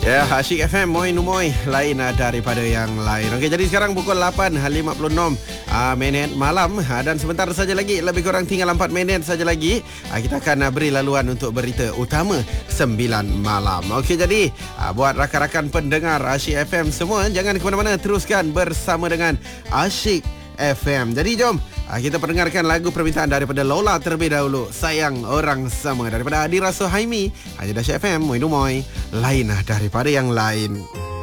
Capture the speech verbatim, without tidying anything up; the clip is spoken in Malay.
Ya, Asyik F M, Moi Numoy, lain daripada yang lain. Okey, jadi sekarang pukul lapan lima puluh enam uh, minit malam uh, dan sebentar saja lagi, lebih kurang tinggal empat minit saja lagi, uh, kita akan uh, beri laluan untuk berita utama sembilan malam. Okey, jadi uh, buat rakan-rakan pendengar Asyik F M semua, jangan ke mana-mana, teruskan bersama dengan Asyik F M. Jadi jom kita perdengarkan lagu permintaan daripada Lola terlebih dahulu, Sayang Orang Sama, daripada Adira Suhaimi. Hanya Asyik F M, Moi Numoy, lain daripada yang lain.